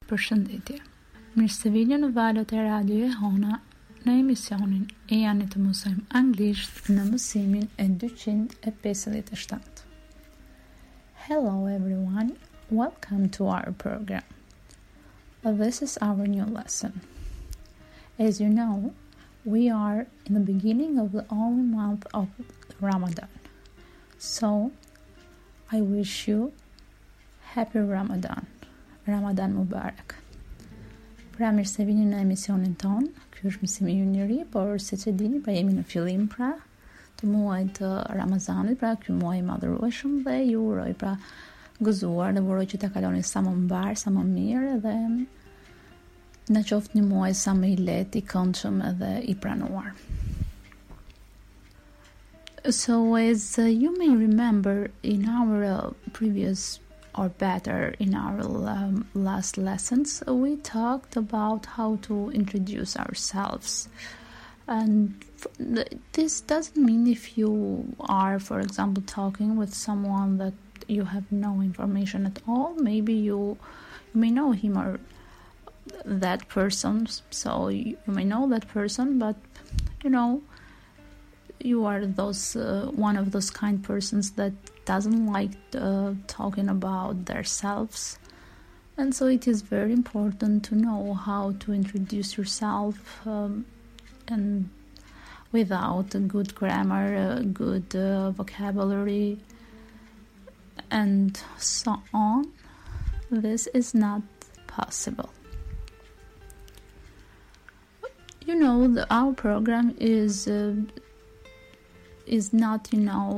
Përshëndetje. Mirë se vini në valët e Radio e Hona në emisionin E janë të mësojmë anglisht në mësimin e 257. Hello everyone, welcome to our program. This is our new lesson. As you know, we are in the beginning of the holy month of Ramadan. So, I wish you happy Ramadan. Ramadan Mubarak. Pra mirë se vini në emisionin ton. Ky është mësimi ju njëri, por siç e dini, pra jemi në fillim pra të muajit të Ramazanit, pra ky muaj i madhërueshëm dhe ju uroj pra gëzuar dhe uroj që ta kaloni sa më mbar, sa më mirë dhe na qoftë një muaj sa më i lehtë, i këndshëm edhe i pranuar. So as you may remember in our previous or better in our last lessons, we talked about how to introduce ourselves. And this doesn't mean if you are, for example, talking with someone that you have no information at all, maybe you may know him or that person, so you may know that person, but you are one of those kind persons that doesn't like talking about themselves, and so it is very important to know how to introduce yourself and without a good grammar, good vocabulary, and so on. This is not possible. Our program is not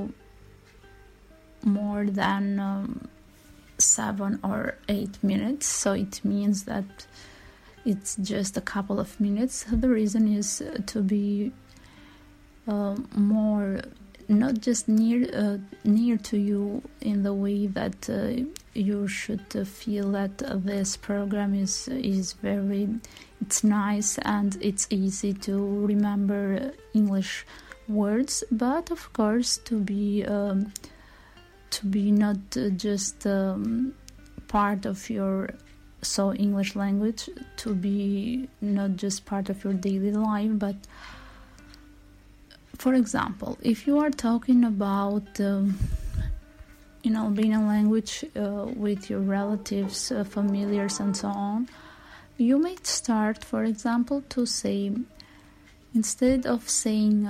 more than 7 or 8 minutes, so it means that it's just a couple of minutes. The reason is to be more not just near to you in the way that you should feel that this program is very, it's nice and it's easy to remember English words, but of course to be not just part of your English language, to be not just part of your daily life, but for example, if you are talking about being a language with your relatives, familiars and so on, you may start, for example, to say, instead of saying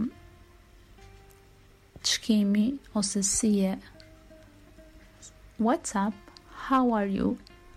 ç'kemi ose si je, what's up, how are you?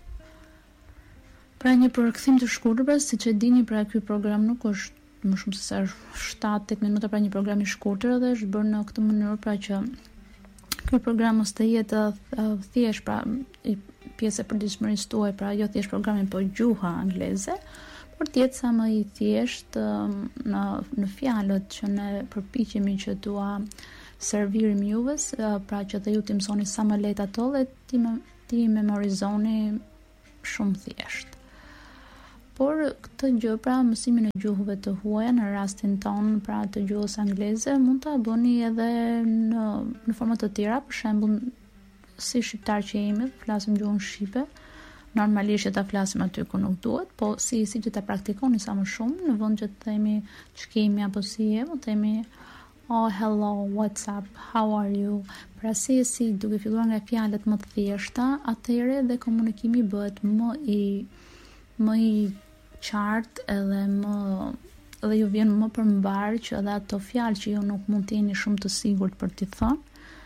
Pra një përkthim të shkurtër, pra siç e dini, pra ky program nuk është më shumë se 7-8 minuta, pra një program i shkurtër dhe është bërë në këtë mënyrë pra që ky program mos të jetë thjesht pra pjesë e përditshmërisë tuaj, pra jo thjesht programin po gjuha angleze, por të jetë sa më i thjesht në fjalët që ne përpiqemi që tua servirim juve, pra që të ju të mësoni sa më lehtë ato dhe ti memorizoni shumë thjesht. Por këtë gjë, pra mësimin e gjuhëve të huaja në rastin ton, pra të gjuhës angleze, mund ta bëni edhe në forma të tjera, për shembull si shqiptar që jemi, flasim gjuhën shqipe, normalisht që ta flasim aty ku nuk duhet, po si që ta praktikoni sa më shumë, në vend që të themi ç'kemi apo si je, mund të themi oh, hello, what's up, how are you? Pra si duke filluar nga fjalët më të thjeshta, atëherë dhe komunikimi bëhet më i qartë edhe ju vjen më përmbar që edhe ato fjalë që ju nuk mund të jeni shumë të sigurt për t'i thënë,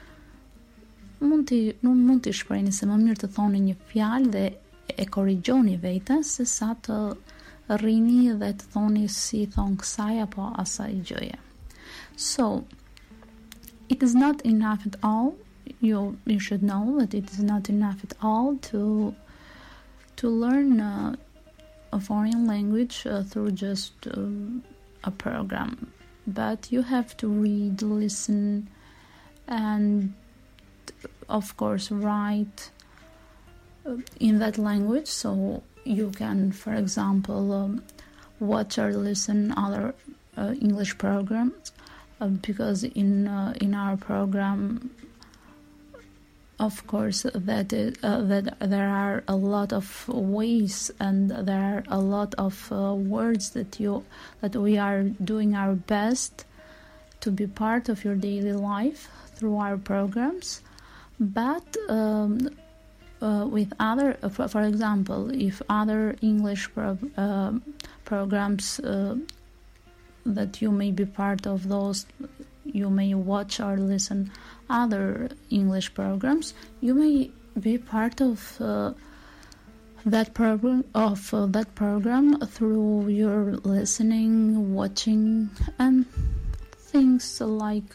mund t'i shprehni se më mirë të thoni një fjalë dhe e korrigjoni veten se sa të rrini dhe të thoni si thon kësaj apo asaj gjëje. So, it is not enough at all. You should know that it is not enough at all to learn a foreign language through just a program. But you have to read, listen, and of course write in that language. So you can, for example, watch or listen other English programs. Because in our program of course, that there are a lot of ways and there are a lot of words that we are doing our best to be part of your daily life through our programs. But with other, for example, if other English programs that you may be part of, those you may watch or listen other English programs, you may be part of that program through your listening, watching, and things like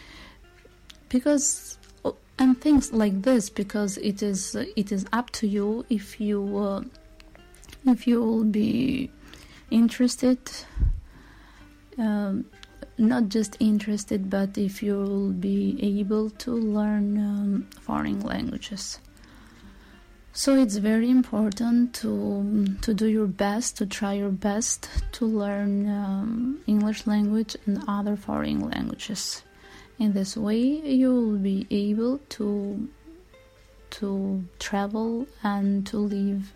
things like this, because it is up to you if you will be interested. Not just interested, but if you will be able to learn foreign languages. So it's very important to do your best, to try your best to learn English language and other foreign languages. In this way, you will be able to travel and to live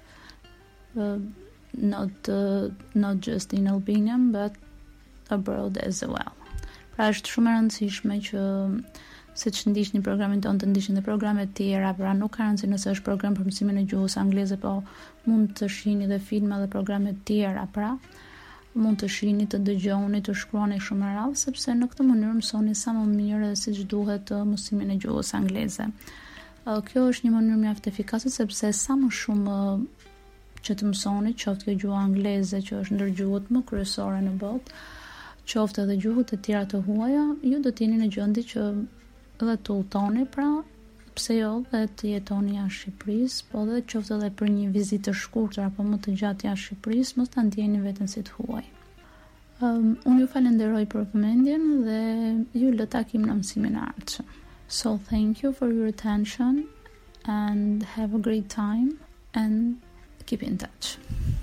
not just in Albania, but abroad as well. Pra është shumë e rëndësishme që siç ndiqni programin tonë të ndiqni dhe programet tjera, pra nuk ka rëndësi nëse është program për mësimin e gjuhës angleze, po mund të shihni dhe filma dhe programe tjera, pra mund të shihni, të dëgjoni, të shkruani shumë me radhë, sepse në këtë mënyrë mësoni sa më mirë dhe siç duhet mësimin e gjuhës angleze. Kjo është një mënyrë mjaft efikase, sepse sa më shumë që të mësoni, qoftë kjo gjuhë angleze që është ndër gjuhët më kryesore në botë, qoftë edhe gjuhët e tjera të huaja, ju do t'jeni në gjendje që dhe të udhtoni, pra pse jo dhe të jetoni jashtë Shqipërisë, po dhe qoftë edhe për një vizitë të shkurtër apo më të gjatë jashtë Shqipërisë, mos ta ndjeni veten si të huaj. Unë ju falenderoj për vëmendjen dhe ju lë takim në mësimin e ardhshëm. So thank you for your attention and have a great time and keep in touch.